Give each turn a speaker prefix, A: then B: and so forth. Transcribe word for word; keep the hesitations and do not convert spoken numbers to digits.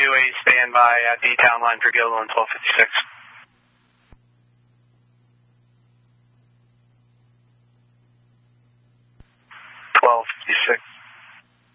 A: two eight, standby at the town line for Gilliland, twelve fifty-six. twelve fifty-six.